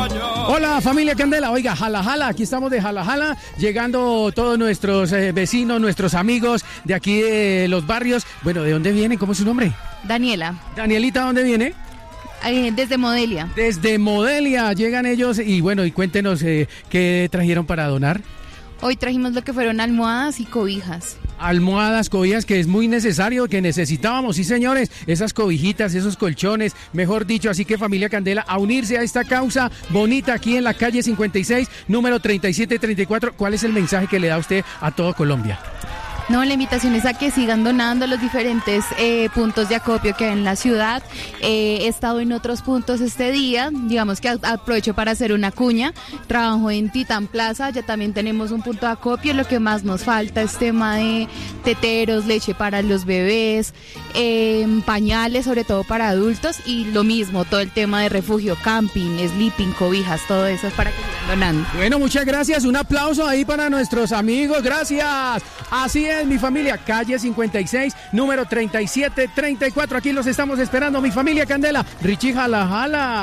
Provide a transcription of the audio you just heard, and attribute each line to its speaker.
Speaker 1: Hola familia Candela, oiga, Jala Jala, aquí estamos de Jala Jala, llegando todos nuestros vecinos, nuestros amigos de aquí de los barrios. Bueno, ¿de dónde vienen? ¿Cómo es su nombre?
Speaker 2: Daniela.
Speaker 1: Danielita, ¿dónde viene?
Speaker 2: Desde Modelia.
Speaker 1: Desde Modelia llegan ellos y bueno, y cuéntenos qué trajeron para donar.
Speaker 2: Hoy trajimos lo que fueron almohadas y cobijas.
Speaker 1: Almohadas, cobijas, que es muy necesario, que necesitábamos, sí señores, esas cobijitas, esos colchones, mejor dicho, así que familia Candela, a unirse a esta causa bonita aquí en la calle 56, número 3734. ¿Cuál es el mensaje que le da usted a todo Colombia?
Speaker 2: No, la invitación es a que sigan donando los diferentes puntos de acopio que hay en la ciudad. He estado en otros puntos este día, digamos que aprovecho para hacer una cuña. Trabajo en Titán Plaza, ya también tenemos un punto de acopio. Lo que más nos falta es tema de teteros, leche para los bebés, pañales, sobre todo para adultos, y lo mismo, todo el tema de refugio, camping, sleeping, cobijas, todo eso es para que sigan donando.
Speaker 1: Bueno, muchas gracias, un aplauso ahí para nuestros amigos, gracias. Así es, mi familia, calle 56, número 3734. Aquí los estamos esperando, mi familia Candela. Richie Jala Jala.